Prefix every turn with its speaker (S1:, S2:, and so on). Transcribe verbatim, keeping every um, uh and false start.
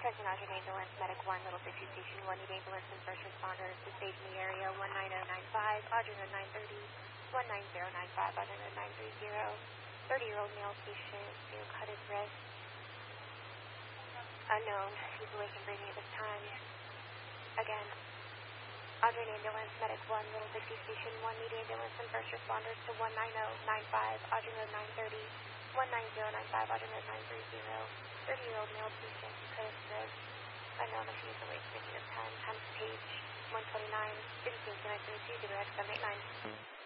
S1: Present Audrey Ambulance, Medic one, Little Dixie Station one, need ambulance and first responders to stage in the area, one nine zero nine five, Audrey Road nine thirty, one nine zero nine five, Audrey Road nine thirty, thirty-year-old male patient, zero cutted wrist, unknown, he's awake and breathing at this time. Again, Audrey Ambulance, Medic one, Little Dixie Station one, need ambulance and first responders to one nine zero nine five, Audrey Road nine thirty, one nine zero nine five, Audrey Road nine thirty, thirty-year-old male patient, cutted wrist, unknown if he's awake breathing at this time. Times page one twenty-nine, fifteen, nine thirty-two, direct seven eight nine.